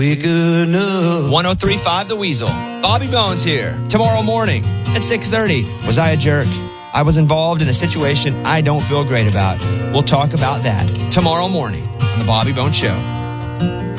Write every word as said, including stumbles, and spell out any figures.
one oh three point five The Weasel. Bobby Bones here. Tomorrow morning at six thirty. Was I a jerk? I was involved in a situation I don't feel great about. We'll talk about that tomorrow morning on The Bobby Bones Show.